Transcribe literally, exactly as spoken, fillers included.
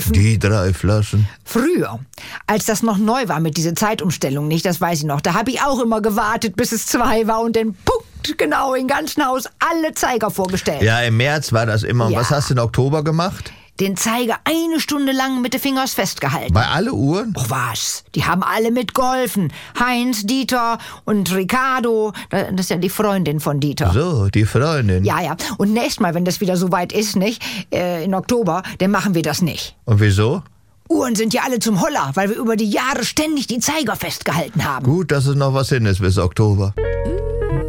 geholfen. Die drei Flaschen. Früher, als das noch neu war mit dieser Zeitumstellung, nicht, das weiß ich noch, da habe ich auch immer gewartet, bis es zwei war und dann punktgenau im ganzen Haus alle Zeiger vorgestellt. Ja, im März war das immer. Und Ja. was hast du im Oktober gemacht? Den Zeiger eine Stunde lang mit den Fingers festgehalten. Bei alle Uhren? Och was, die haben alle mitgeholfen. Heinz, Dieter und Ricardo, das ist ja die Freundin von Dieter. So, die Freundin. Ja, ja. Und nächstes Mal, wenn das wieder so weit ist, nicht, äh, in Oktober, dann machen wir das nicht. Und wieso? Uhren sind ja alle zum Holler, weil wir über die Jahre ständig die Zeiger festgehalten haben. Gut, dass es noch was hin ist bis Oktober.